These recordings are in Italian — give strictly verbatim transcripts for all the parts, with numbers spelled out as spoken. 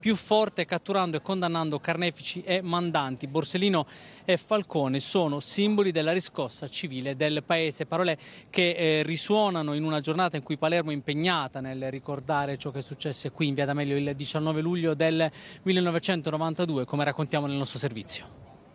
più forte, catturando e condannando carnefici e mandanti. Borsellino e Falcone sono simboli della riscossa civile del paese, parole che eh, risuonano in una giornata in cui Palermo è impegnata nel ricordare ciò che successe qui in Via D'Amelio il diciannove luglio del millenovecentonovantadue, come raccontiamo nel nostro servizio.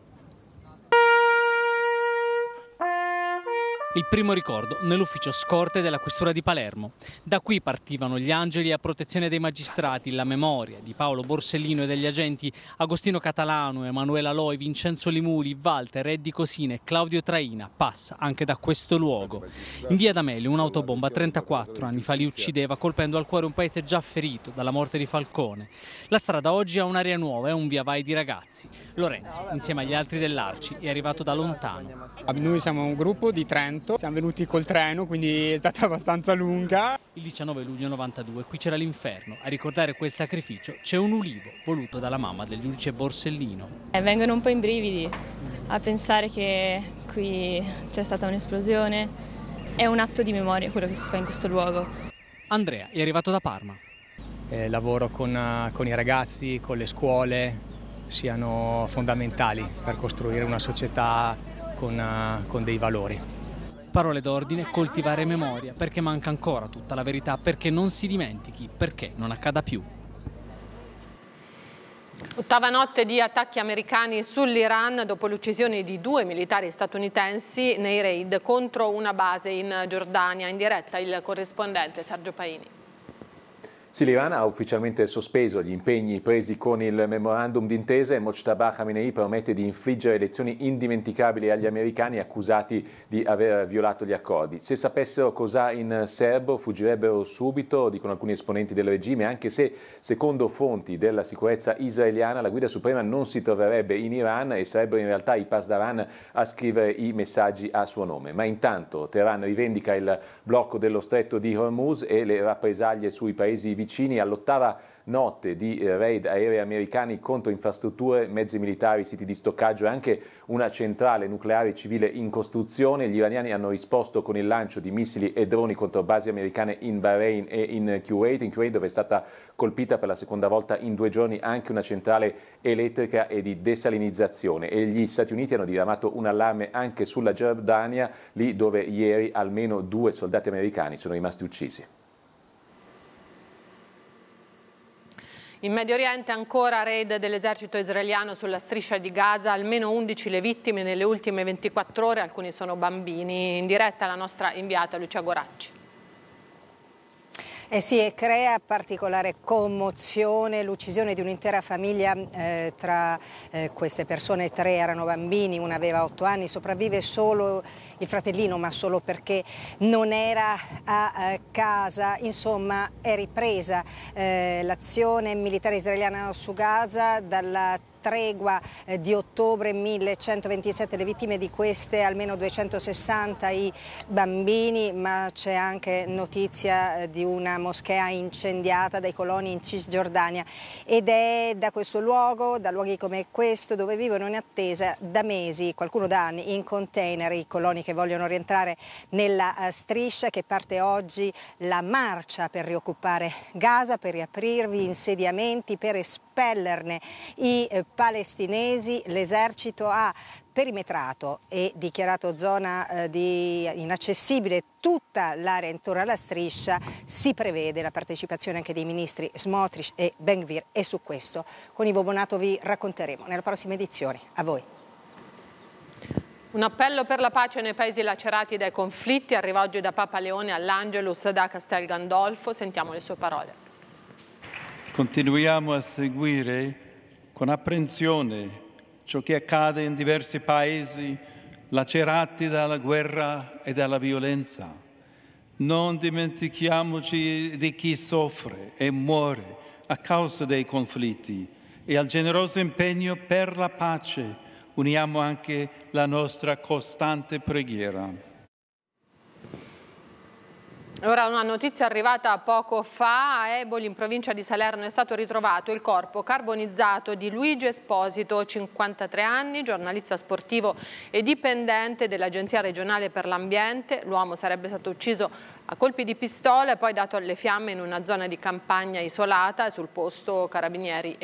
Il primo ricordo nell'ufficio scorte della questura di Palermo. Da qui partivano gli angeli a protezione dei magistrati, la memoria di Paolo Borsellino e degli agenti Agostino Catalano, Emanuela Loi, Vincenzo Limuli, Walter, Eddie Cosina e Claudio Traina passa anche da questo luogo. In Via D'Amelio un'autobomba trentaquattro anni fa li uccideva, colpendo al cuore un paese già ferito dalla morte di Falcone. La strada oggi ha un'aria nuova, è un via vai di ragazzi. Lorenzo, insieme agli altri dell'Arci, è arrivato da lontano. Noi siamo un gruppo di Trento. Siamo venuti col treno, quindi è stata abbastanza lunga. Il diciannove luglio novantadue qui c'era l'inferno. A ricordare quel sacrificio c'è un ulivo voluto dalla mamma del giudice Borsellino. Eh, vengono un po' in brividi a pensare che qui c'è stata un'esplosione. È un atto di memoria quello che si fa in questo luogo. Andrea è arrivato da Parma. Eh, lavoro con, con i ragazzi, con le scuole, siano fondamentali per costruire una società con, con dei valori. Parole d'ordine, coltivare memoria, perché manca ancora tutta la verità, perché non si dimentichi, perché non accada più. Ottava notte di attacchi americani sull'Iran dopo l'uccisione di due militari statunitensi nei raid contro una base in Giordania. In diretta il corrispondente Sergio Paini. Sì, l'Iran ha ufficialmente sospeso gli impegni presi con il memorandum d'intesa e Mojtaba Khamenei promette di infliggere lezioni indimenticabili agli americani accusati di aver violato gli accordi. Se sapessero cos'ha in serbo fuggirebbero subito, dicono alcuni esponenti del regime, anche se, secondo fonti della sicurezza israeliana, la guida suprema non si troverebbe in Iran e sarebbero in realtà i Pasdaran a scrivere i messaggi a suo nome. Ma intanto Teheran rivendica il blocco dello stretto di Hormuz e le rappresaglie sui paesi vicini. All'ottava notte di raid aerei americani contro infrastrutture, mezzi militari, siti di stoccaggio e anche una centrale nucleare civile in costruzione. Gli iraniani hanno risposto con il lancio di missili e droni contro basi americane in Bahrain e in Kuwait, in Kuwait dove è stata colpita per la seconda volta in due giorni anche una centrale elettrica e di desalinizzazione. E gli Stati Uniti hanno diramato un allarme anche sulla Giordania, lì dove ieri almeno due soldati americani sono rimasti uccisi. In Medio Oriente ancora raid dell'esercito israeliano sulla striscia di Gaza, almeno undici le vittime nelle ultime ventiquattro ore, alcuni sono bambini. In diretta la nostra inviata Lucia Goracci. Eh sì, e crea particolare commozione l'uccisione di un'intera famiglia, eh, tra eh, queste persone tre erano bambini, una aveva otto anni, sopravvive solo il fratellino, ma solo perché non era a eh, casa. Insomma, è ripresa eh, l'azione militare israeliana su Gaza dalla tregua eh, di ottobre millecentoventisette, le vittime di queste almeno duecentosessanta i bambini, ma c'è anche notizia eh, di una moschea incendiata dai coloni in Cisgiordania ed è da questo luogo, da luoghi come questo, dove vivono in attesa da mesi, qualcuno da anni, in container i coloni che vogliono rientrare nella uh, striscia, che parte oggi la marcia per rioccupare Gaza, per riaprirvi insediamenti, per espellerne i eh, palestinesi. L'esercito ha perimetrato e dichiarato zona eh, di inaccessibile tutta l'area intorno alla striscia. Si prevede la partecipazione anche dei ministri Smotrich e Ben-Gvir e su questo con Ivo Bonato vi racconteremo nella prossima edizione. A voi. Un appello per la pace nei paesi lacerati dai conflitti arriva oggi da Papa Leone all'Angelus da Castel Gandolfo. Sentiamo le sue parole. Continuiamo a seguire con apprensione ciò che accade in diversi paesi lacerati dalla guerra e dalla violenza. Non dimentichiamoci di chi soffre e muore a causa dei conflitti e al generoso impegno per la pace uniamo anche la nostra costante preghiera. Ora una notizia arrivata poco fa: a Eboli, in provincia di Salerno, è stato ritrovato il corpo carbonizzato di Luigi Esposito, cinquantatré anni, giornalista sportivo e dipendente dell'Agenzia regionale per l'ambiente. L'uomo sarebbe stato ucciso a colpi di pistola e poi dato alle fiamme in una zona di campagna isolata. Sul posto carabinieri